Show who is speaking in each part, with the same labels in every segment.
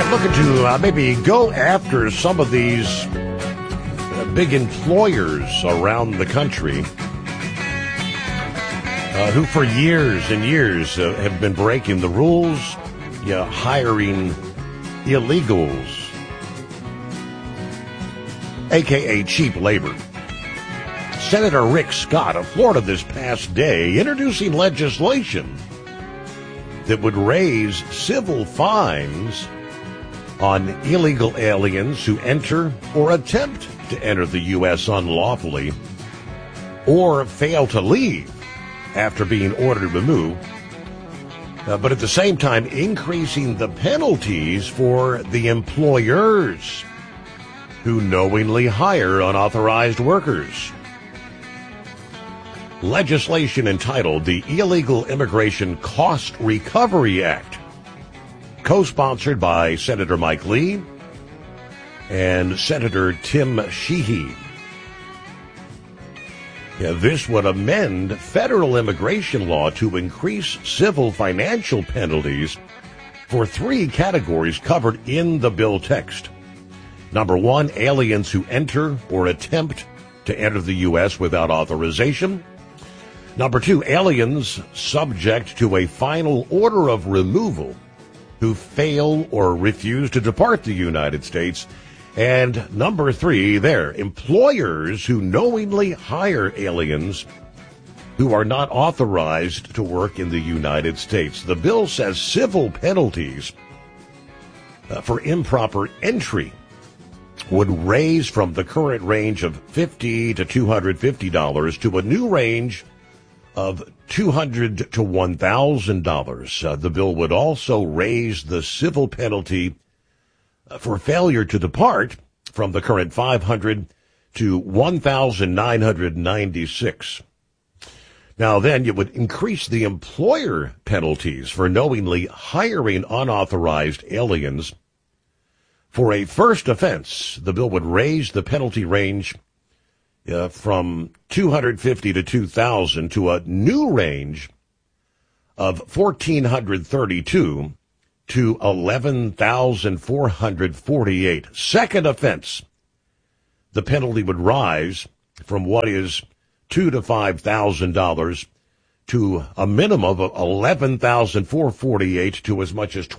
Speaker 1: looking to maybe go after some of these big employers around the country who for years and years have been breaking the rules, hiring illegals, a.k.a. cheap labor. Senator Rick Scott of Florida this past day introducing legislation that would raise civil fines on illegal aliens who enter or attempt to enter the U.S. unlawfully or fail to leave after being ordered to move, but at the same time increasing the penalties for the employers who knowingly hire unauthorized workers. Legislation entitled the Illegal Immigration Cost Recovery Act, co-sponsored by Senator Mike Lee and Senator Tim Sheehy. This would amend federal immigration law to increase civil financial penalties for three categories covered in the bill text. Number one, aliens who enter or attempt to enter the U.S. without authorization. Number two, aliens subject to a final order of removal who fail or refuse to depart the United States. And number three, employers who knowingly hire aliens who are not authorized to work in the United States. The bill says civil penalties for improper entry would raise from the current range of $50 to $250 to a new range of $200 to $1,000. The bill would also raise the civil penalty for failure to depart from the current $500 to $1,996. Now then, it would increase the employer penalties for knowingly hiring unauthorized aliens. For a first offense, the bill would raise the penalty range from $250 to $2,000 to a new range of $1,432 to $11,448. Second offense, the penalty would rise from what is $2,000 to $5,000 to a minimum of $11,448 to as much as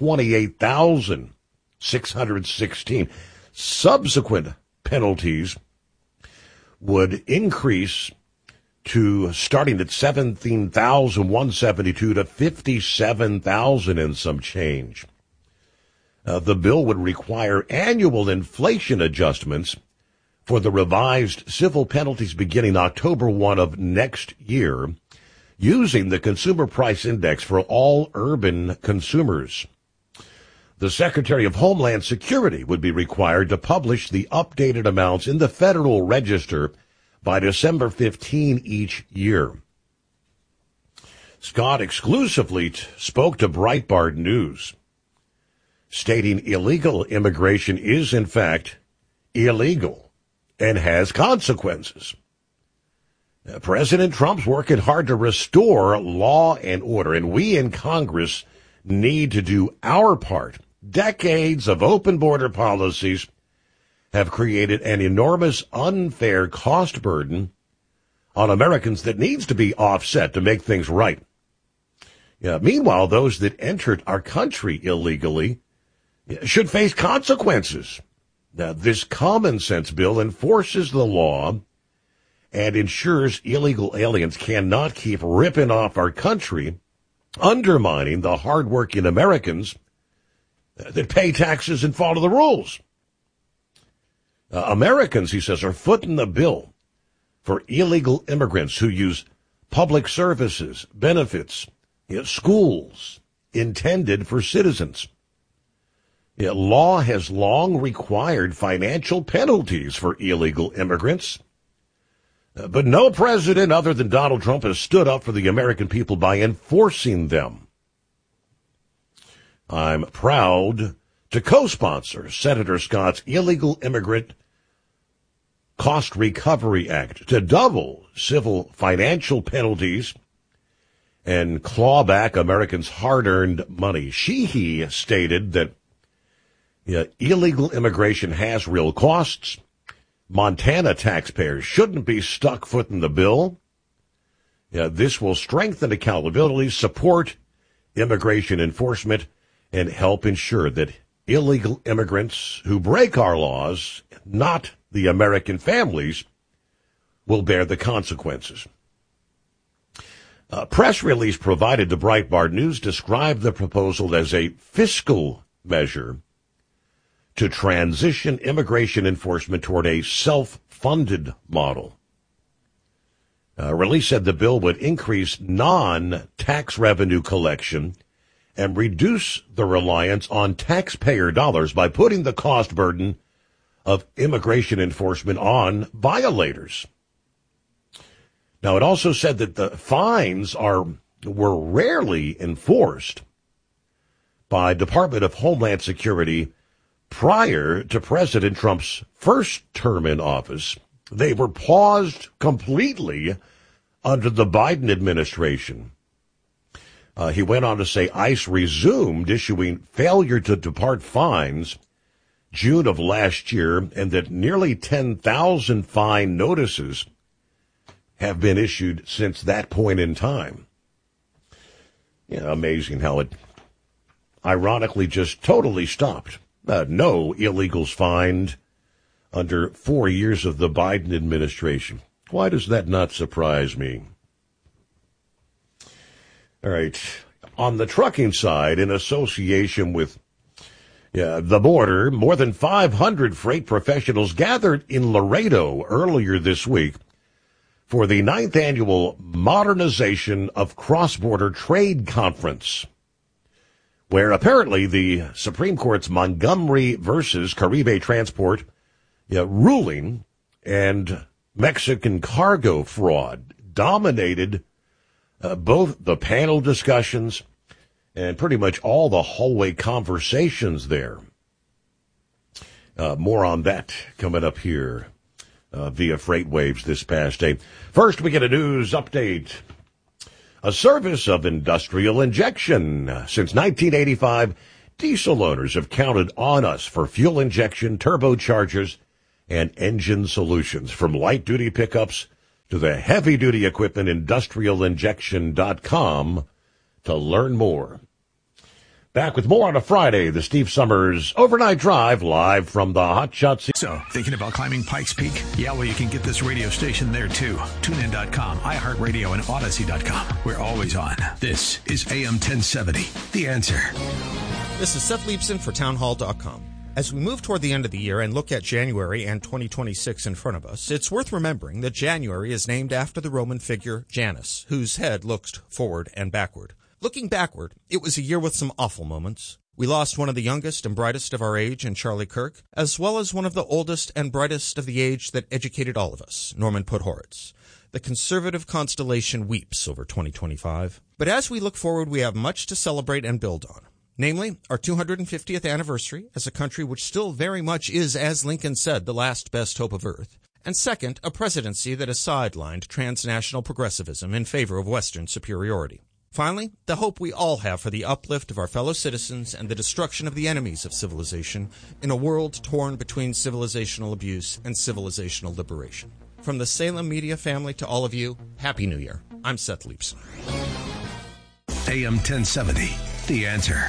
Speaker 1: $28,616. Subsequent penalties would increase to starting at $17,172 to $57,000 and some change. The bill would require annual inflation adjustments for the revised civil penalties beginning October 1 of next year, using the Consumer Price Index for all urban consumers. The Secretary of Homeland Security would be required to publish the updated amounts in the Federal Register by December 15 each year. Scott exclusively spoke to Breitbart News, stating illegal immigration is, in fact, illegal and has consequences. President Trump's working hard to restore law and order, and we in Congress need to do our part. Decades of open border policies have created an enormous unfair cost burden on Americans that needs to be offset to make things right. Meanwhile, those that entered our country illegally should face consequences. Now, this common sense bill enforces the law and ensures illegal aliens cannot keep ripping off our country, undermining the hardworking Americans that pay taxes and follow the rules. Americans, he says, are footing the bill for illegal immigrants who use public services, benefits, schools intended for citizens. Law has long required financial penalties for illegal immigrants, but no president other than Donald Trump has stood up for the American people by enforcing them. I'm proud to co-sponsor Senator Scott's Illegal Immigrant Cost Recovery Act to double civil financial penalties and claw back Americans' hard-earned money. Sheehy stated that Illegal immigration has real costs. Montana taxpayers shouldn't be stuck footing the bill. This will strengthen accountability, support immigration enforcement, and help ensure that illegal immigrants who break our laws, not the American families, will bear the consequences. A press release provided to Breitbart News described the proposal as a fiscal measure to transition immigration enforcement toward a self-funded model. Release said the bill would increase non-tax revenue collection and reduce the reliance on taxpayer dollars by putting the cost burden of immigration enforcement on violators. Now, it also said that the fines were rarely enforced by Department of Homeland Security prior to President Trump's first term in office. They were paused completely under the Biden administration. He went on to say ICE resumed issuing failure to depart fines June of last year, and that nearly 10,000 fine notices have been issued since that point in time. Amazing how it ironically just totally stopped. No illegals fined under 4 years of the Biden administration. Why does that not surprise me? All right. On the trucking side, in association with the border, more than 500 freight professionals gathered in Laredo earlier this week for the 9th annual Modernization of Cross-Border Trade Conference, where apparently the Supreme Court's Montgomery versus Caribe Transport ruling and Mexican cargo fraud dominated both the panel discussions and pretty much all the hallway conversations there. More on that coming up here via Freight Waves this past day. First, we get a news update. A service of industrial injection. Since 1985, diesel owners have counted on us for fuel injection, turbochargers, and engine solutions. From light-duty pickups to the heavy-duty equipment, industrialinjection.com to learn more. Back with more on a Friday, the Steve Summers Overnight Drive, live from the Hot Shot.
Speaker 2: So, thinking about climbing Pikes Peak? Yeah, well, you can get this radio station there, too. TuneIn.com, iHeartRadio, and Odyssey.com. We're always on. This is AM 1070, The Answer.
Speaker 3: This is Seth Leibson for townhall.com. As we move toward the end of the year and look at January and 2026 in front of us, it's worth remembering that January is named after the Roman figure Janus, whose head looked forward and backward. Looking backward, it was a year with some awful moments. We lost one of the youngest and brightest of our age in Charlie Kirk, as well as one of the oldest and brightest of the age that educated all of us, Norman Podhoretz. The conservative constellation weeps over 2025. But as we look forward, we have much to celebrate and build on. Namely, our 250th anniversary as a country which still very much is, as Lincoln said, the last best hope of Earth. And second, a presidency that has sidelined transnational progressivism in favor of Western superiority. Finally, the hope we all have for the uplift of our fellow citizens and the destruction of the enemies of civilization in a world torn between civilizational abuse and civilizational liberation. From the Salem Media family to all of you, Happy New Year. I'm Seth Leibson.
Speaker 2: AM 1070, The Answer.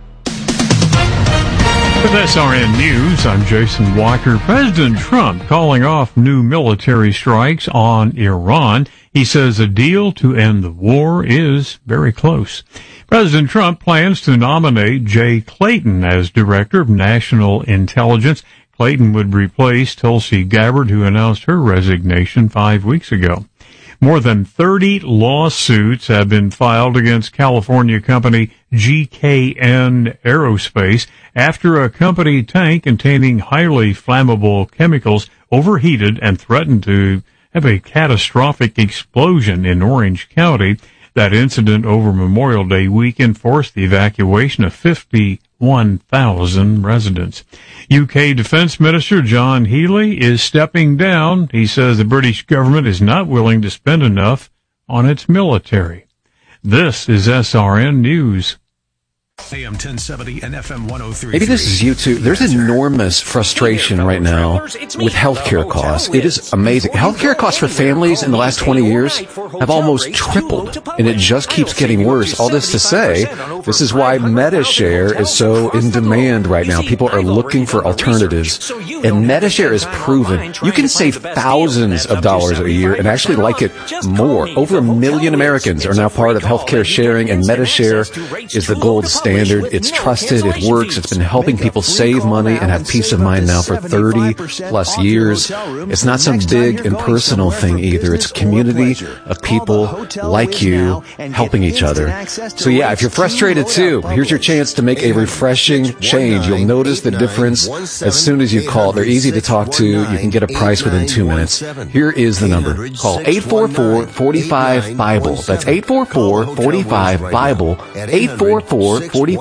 Speaker 4: With SRN News, I'm Jason Walker. President Trump calling off new military strikes on Iran. He says a deal to end the war is very close. President Trump plans to nominate Jay Clayton as Director of National Intelligence. Clayton would replace Tulsi Gabbard, who announced her resignation 5 weeks ago. More than 30 lawsuits have been filed against California company GKN Aerospace after a company tank containing highly flammable chemicals overheated and threatened to have a catastrophic explosion in Orange County. That incident over Memorial Day weekend forced the evacuation of 51,000 residents. UK Defence Minister John Healey is stepping down. He says the British government is not willing to spend enough on its military. This is SRN News.
Speaker 2: AM 1070 and FM 103.
Speaker 5: Maybe this is you too. There's enormous frustration right now with healthcare costs. It is amazing. Healthcare costs for families in the last 20 years have almost tripled, and it just keeps getting worse. All this to say, this is why MediShare is so in demand right now. People are looking for alternatives, and MediShare is proven. You can save thousands of dollars a year and actually like it more. Over 1 million Americans are now part of healthcare sharing, and MediShare is the gold standard. It's trusted, it works, it's been helping people save money and have peace of mind now for 30 plus years. It's not some big impersonal thing either. It's a community of people like you helping each other. So yeah, if you're frustrated too, here's your chance to make a refreshing change. You'll notice the difference as soon as you call. They're easy to talk to. You can get a price within 2 minutes. Here is the number. Call 844-45-BIBLE. That's 844-45-BIBLE. 844-45-BIBLE.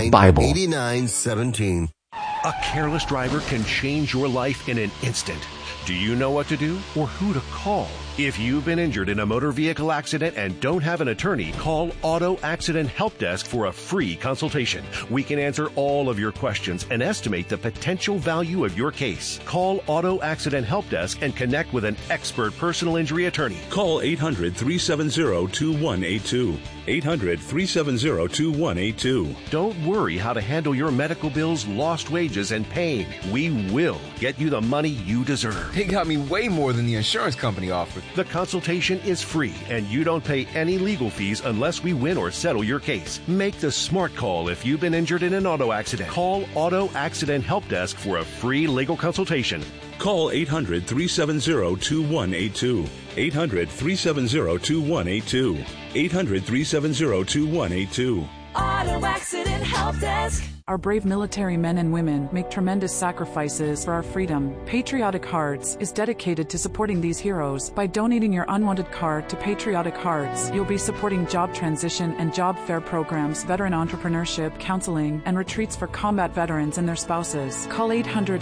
Speaker 6: A careless driver can change your life in an instant. Do you know what to do or who to call? If you've been injured in a motor vehicle accident and don't have an attorney, call Auto Accident Help Desk for a free consultation. We can answer all of your questions and estimate the potential value of your case. Call Auto Accident Help Desk and connect with an expert personal injury attorney.
Speaker 7: Call 800-370-2182. 800-370-2182.
Speaker 6: Don't worry how to handle your medical bills, lost wages, and pain. We will get you the money you deserve.
Speaker 8: They got me way more than the insurance company offered.
Speaker 6: The consultation is free, and you don't pay any legal fees unless we win or settle your case. Make the smart call if you've been injured in an auto accident. Call Auto Accident Help Desk for a free legal consultation.
Speaker 7: Call 800-370-2182. 800-370-2182. 800-370-2182.
Speaker 9: Auto Accident Help Desk.
Speaker 10: Our brave military men and women make tremendous sacrifices for our freedom. Patriotic Hearts is dedicated to supporting these heroes. By donating your unwanted car to Patriotic Hearts, you'll be supporting job transition and job fair programs, veteran entrepreneurship, counseling, and retreats for combat veterans and their spouses. Call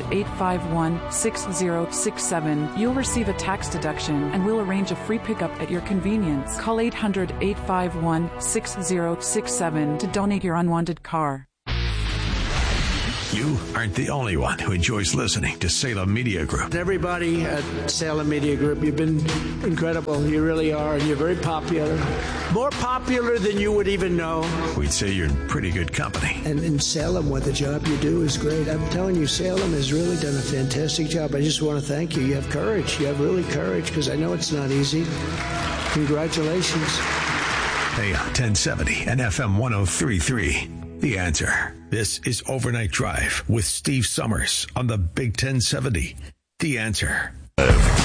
Speaker 10: 800-851-6067. You'll receive a tax deduction, and we'll arrange a free pickup at your convenience. Call 800-851-6067 to donate your unwanted car.
Speaker 2: You aren't the only one who enjoys listening to Salem Media Group.
Speaker 11: Everybody at Salem Media Group, you've been incredible. You really are, and you're very popular. More popular than you would even know.
Speaker 2: We'd say you're in pretty good company.
Speaker 11: And in Salem, what the job you do is great. I'm telling you, Salem has really done a fantastic job. I just want to thank you. You have courage. You have really courage, because I know it's not easy. Congratulations.
Speaker 2: AM 1070 and FM 103.3. The Answer. This is Overnight Drive with Steve Summers on the Big 1070. The Answer.